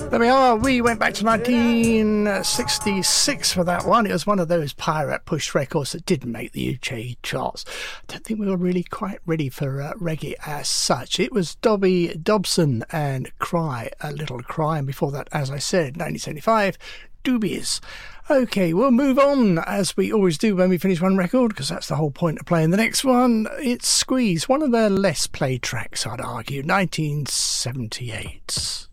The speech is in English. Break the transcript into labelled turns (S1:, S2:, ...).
S1: There we are. We went back to 1966 for that one. It was one of those pirate push records that didn't make the UK charts. I don't think we were really quite ready for reggae as such. It was Dobby Dobson and Cry, A Little Cry. And before that, as I said, 1975, Doobies. Okay, we'll move on, as we always do when we finish one record, because that's the whole point of playing the next one. It's Squeeze, one of their less played tracks, I'd argue, 1978.